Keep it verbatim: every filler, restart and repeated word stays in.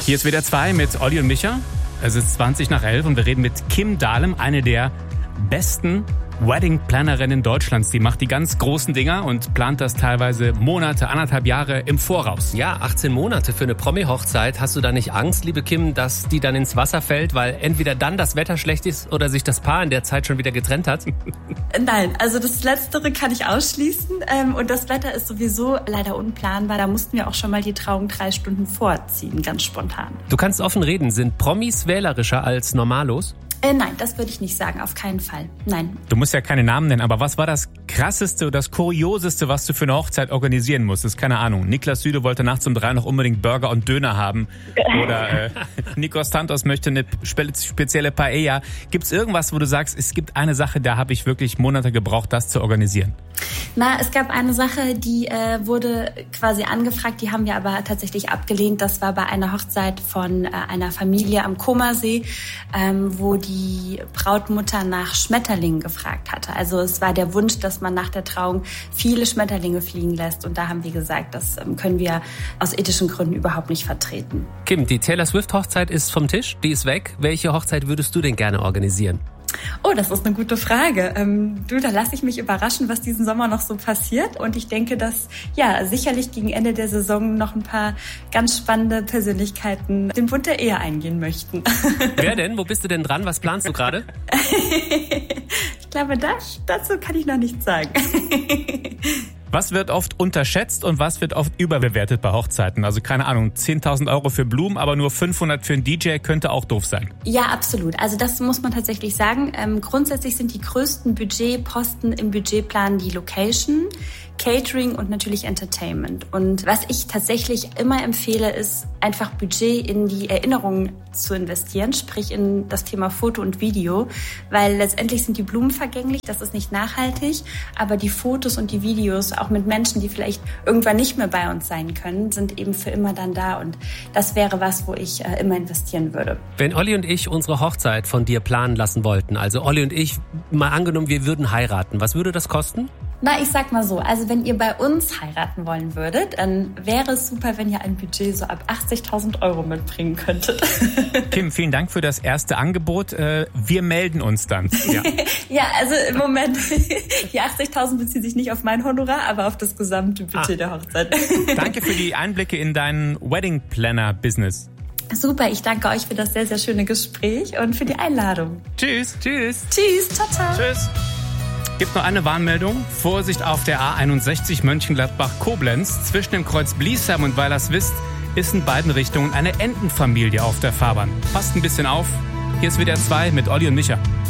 Hier ist W D R zwei mit Olli und Micha. Es ist zwanzig nach elf und wir reden mit Kim Dahlem, eine der besten Wedding-Plannerinnen Deutschlands. Die macht die ganz großen Dinger und plant das teilweise Monate, anderthalb Jahre im Voraus. Ja, achtzehn Monate für eine Promi-Hochzeit. Hast du da nicht Angst, liebe Kim, dass die dann ins Wasser fällt, weil entweder dann das Wetter schlecht ist oder sich das Paar in der Zeit schon wieder getrennt hat? Nein, also das Letztere kann ich ausschließen. Und das Wetter ist sowieso leider unplanbar. Da mussten wir auch schon mal die Trauung drei Stunden vorziehen, ganz spontan. Du kannst offen reden. Sind Promis wählerischer als Normalos? Äh, nein, das würde ich nicht sagen, auf keinen Fall. Nein. Du musst ja keine Namen nennen, aber was war das Krasseste oder das Kurioseste, was du für eine Hochzeit organisieren musstest? Keine Ahnung. Niklas Süde wollte nachts um drei noch unbedingt Burger und Döner haben. Oder äh, Nikos Santos möchte eine spe- spezielle Paella. Gibt es irgendwas, wo du sagst, es gibt eine Sache, da habe ich wirklich Monate gebraucht, das zu organisieren? Na, es gab eine Sache, die äh, wurde quasi angefragt, die haben wir aber tatsächlich abgelehnt. Das war bei einer Hochzeit von äh, einer Familie am Comersee, ähm, wo die Brautmutter nach Schmetterlingen gefragt hatte. Also es war der Wunsch, dass man nach der Trauung viele Schmetterlinge fliegen lässt. Und da haben wir gesagt, das ähm, können wir aus ethischen Gründen überhaupt nicht vertreten. Kim, die Taylor Swift-Hochzeit ist vom Tisch, die ist weg. Welche Hochzeit würdest du denn gerne organisieren? Oh, das ist eine gute Frage. Ähm, du, da lasse ich mich überraschen, was diesen Sommer noch so passiert. Und ich denke, dass ja sicherlich gegen Ende der Saison noch ein paar ganz spannende Persönlichkeiten den Bund der Ehe eingehen möchten. Wer denn? Wo bist du denn dran? Was planst du gerade? Ich glaube, das, dazu kann ich noch nichts sagen. Was wird oft unterschätzt und was wird oft überbewertet bei Hochzeiten? Also keine Ahnung, zehntausend Euro für Blumen, aber nur fünfhundert für einen D J könnte auch doof sein. Ja, absolut. Also das muss man tatsächlich sagen. Ähm, grundsätzlich sind die größten Budgetposten im Budgetplan die Location, Catering und natürlich Entertainment. Und was ich tatsächlich immer empfehle, ist einfach Budget in die Erinnerungen zu investieren, sprich in das Thema Foto und Video, weil letztendlich sind die Blumen vergänglich, das ist nicht nachhaltig, aber die Fotos und die Videos, auch mit Menschen, die vielleicht irgendwann nicht mehr bei uns sein können, sind eben für immer dann da und das wäre was, wo ich äh, immer investieren würde. Wenn Olli und ich unsere Hochzeit von dir planen lassen wollten, also Olli und ich, mal angenommen, wir würden heiraten, was würde das kosten? Na, ich sag mal so, also wenn ihr bei uns heiraten wollen würdet, dann wäre es super, wenn ihr ein Budget so ab achtzigtausend Euro mitbringen könntet. Kim, vielen Dank für das erste Angebot. Wir melden uns dann. Ja, ja, also im Moment, die achtzigtausend beziehen sich nicht auf mein Honorar, aber auf das gesamte Budget ah. der Hochzeit. Danke für die Einblicke in dein Wedding Planner Business. Super, ich danke euch für das sehr, sehr schöne Gespräch und für die Einladung. Tschüss. Tschüss. Tschüss, ciao, ciao. Tschüss. Gibt noch eine Warnmeldung. Vorsicht auf der A einundsechzig Mönchengladbach-Koblenz. Zwischen dem Kreuz Bliesheim und Weilerswist ist in beiden Richtungen eine Entenfamilie auf der Fahrbahn. Passt ein bisschen auf. Hier ist W D R zwei mit Olli und Micha.